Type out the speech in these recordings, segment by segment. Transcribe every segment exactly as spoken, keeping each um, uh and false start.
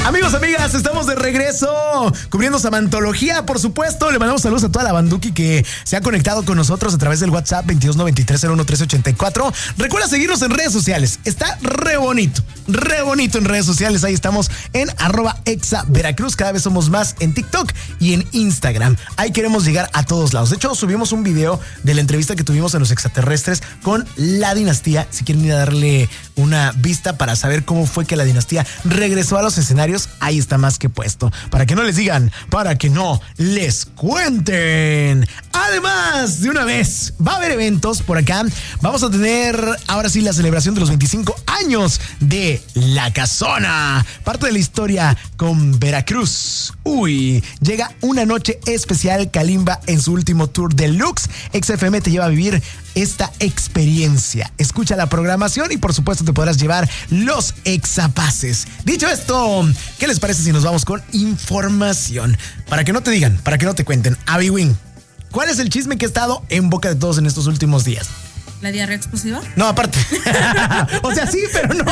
Amigos, amigas, estamos de regreso cubriendo Samantología, por supuesto. Le mandamos saludos a toda la banduki que se ha conectado con nosotros a través del WhatsApp veintidós noventa y tres cero uno trece ochenta y cuatro. Recuerda seguirnos en redes sociales. Está re bonito, re bonito en redes sociales. Ahí estamos en arroba exa Veracruz. Cada vez somos más en TikTok y en Instagram. Ahí queremos llegar a todos lados. De hecho, subimos un video de la entrevista que tuvimos a los extraterrestres con la dinastía. Si quieren ir a darle una vista para saber cómo fue que la dinastía regresó a los escenarios, ahí está más que puesto. Para que no les digan, para que no les cuenten. Además, de una vez, va a haber eventos por acá. Vamos a tener ahora sí la celebración de los veinticinco años de La Casona. Parte de la historia con Veracruz. Uy, llega una noche especial Kalimba en su último tour deluxe. X F M te lleva a vivir esta experiencia. Escucha la programación y por supuesto te podrás llevar los exapases. Dicho esto, ¿qué les parece si nos vamos con información? Para que no te digan, para que no te cuenten. Abiwin, ¿cuál es el chisme que ha estado en boca de todos en estos últimos días? ¿La diarrea explosiva? No, aparte. O sea, sí, pero no.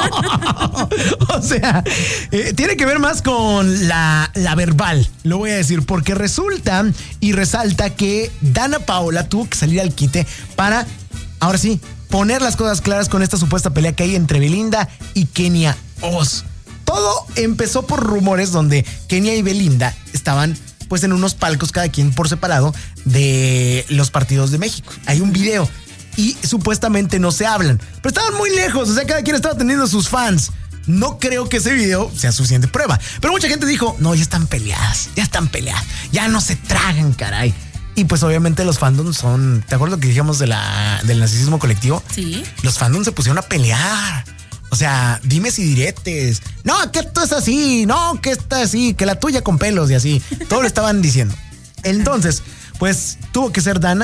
O sea, eh, tiene que ver más con la, la verbal, lo voy a decir, porque resulta y resalta que Dana Paola tuvo que salir al quite para, ahora sí, poner las cosas claras con esta supuesta pelea que hay entre Belinda y Kenia Oz. Todo empezó por rumores donde Kenia y Belinda estaban pues en unos palcos cada quien por separado de los partidos de México. Hay un video y supuestamente no se hablan, pero estaban muy lejos, o sea, cada quien estaba teniendo sus fans. No creo que ese video sea suficiente prueba, pero mucha gente dijo, no, ya están peleadas, ya están peleadas, ya no se tragan, caray. Y pues obviamente los fandoms son, ¿te acuerdas lo que dijimos de la, del narcisismo colectivo? Sí. Los fandoms se pusieron a pelear. O sea, dimes y diretes. No, que esto es así, no, que está así, que la tuya con pelos y así. Todo lo estaban diciendo. Entonces, pues tuvo que ser Dana,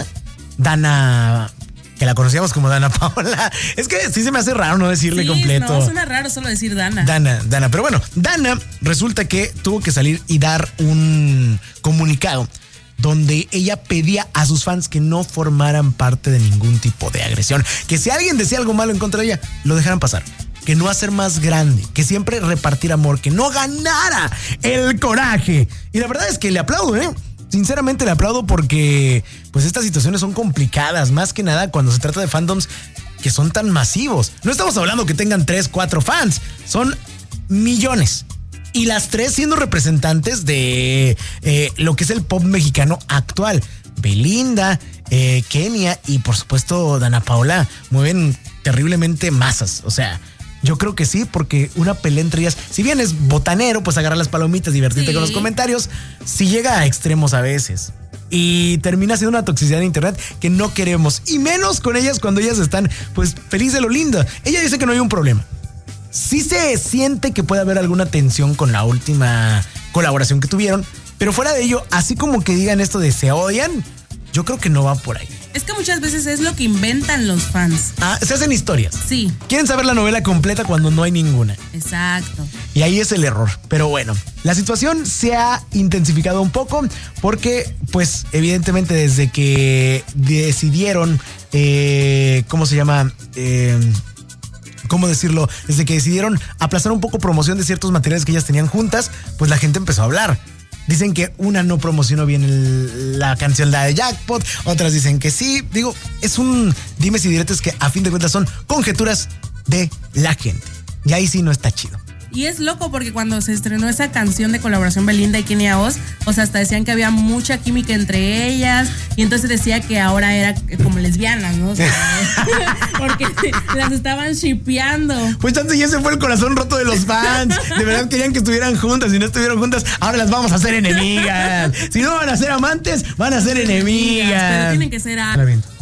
Dana, que la conocíamos como Dana Paola. Es que sí se me hace raro no decirle sí, completo. No, suena raro solo decir Dana. Dana, Dana. Pero bueno, Dana resulta que tuvo que salir y dar un comunicado donde ella pedía a sus fans que no formaran parte de ningún tipo de agresión. Que si alguien decía algo malo en contra de ella, lo dejaran pasar. Que no hacer más grande, que siempre repartir amor, que no ganara el coraje. Y la verdad es que le aplaudo, ¿eh? Sinceramente le aplaudo porque pues estas situaciones son complicadas, más que nada cuando se trata de fandoms que son tan masivos. No estamos hablando que tengan tres, cuatro fans, son millones. Y las tres siendo representantes de eh, lo que es el pop mexicano actual. Belinda, eh, Kenia y por supuesto Dana Paola mueven terriblemente masas, o sea... Yo creo que sí, porque una pelea entre ellas, si bien es botanero, pues agarrar las palomitas, divertirte sí. con los comentarios, sí llega a extremos a veces. Y termina siendo una toxicidad en internet que no queremos. Y menos con ellas cuando ellas están, pues, feliz de lo linda. Ella dice que no hay un problema. Sí se siente que puede haber alguna tensión con la última colaboración que tuvieron. Pero fuera de ello, así como que digan esto de se odian, yo creo que no va por ahí. Es que muchas veces es lo que inventan los fans. Ah, se hacen historias. Sí. Quieren saber la novela completa cuando no hay ninguna. Exacto. Y ahí es el error. Pero bueno, la situación se ha intensificado un poco porque, pues, evidentemente desde que decidieron, eh, ¿cómo se llama? Eh, ¿Cómo decirlo? Desde que decidieron aplazar un poco promoción de ciertos materiales que ellas tenían juntas, pues la gente empezó a hablar. Dicen que una no promocionó bien el, la canción de Jackpot, otras dicen que sí. Digo, es un dimes y diretes que a fin de cuentas son conjeturas de la gente. Y ahí sí no está chido. Y es loco porque cuando se estrenó esa canción de colaboración Belinda y Kenia Oz, o sea, hasta decían que había mucha química entre ellas y entonces decía que ahora era como lesbianas, ¿no? O sea, porque las estaban shippeando. Pues tanto ya se fue el corazón roto de los fans. De verdad querían que estuvieran juntas. Si no estuvieron juntas, ahora las vamos a hacer enemigas. Si no van a ser amantes, van a ser enemigas. Pero tienen que ser a...